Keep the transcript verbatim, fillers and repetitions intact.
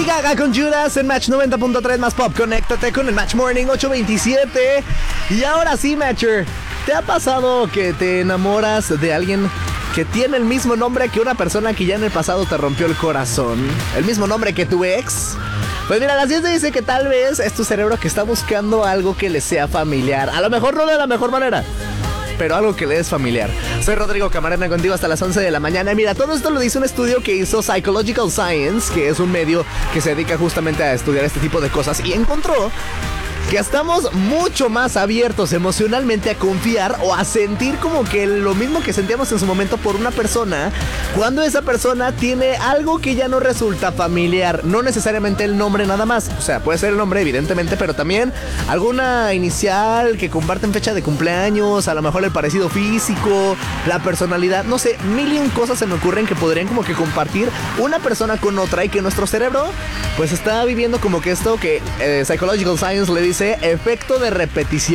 Gaga con Judas en Match noventa punto tres más pop. Conéctate con el Match Morning ocho veintisiete. Y ahora sí, Matcher, ¿te ha pasado que te enamoras de alguien que tiene el mismo nombre que una persona que ya en el pasado te rompió el corazón? ¿El mismo nombre que tu ex? Pues mira, la ciencia dice que tal vez es tu cerebro que está buscando algo que le sea familiar. A lo mejor no de la mejor manera, pero algo que le es familiar. Soy Rodrigo Camarena contigo hasta las once de la mañana. Mira, todo esto lo dice un estudio que hizo Psychological Science, que es un medio que se dedica justamente a estudiar este tipo de cosas, y encontró que estamos mucho más abiertos emocionalmente a confiar o a sentir como que lo mismo que sentíamos en su momento por una persona cuando esa persona tiene algo que ya no resulta familiar. No necesariamente el nombre nada más, o sea, puede ser el nombre evidentemente, pero también alguna inicial que comparten fecha de cumpleaños, a lo mejor el parecido físico, la personalidad, no sé, mil y un cosas se me ocurren que podrían como que compartir una persona con otra, y que nuestro cerebro pues está viviendo como que esto que eh, Psychological Science le dice efecto de repetición.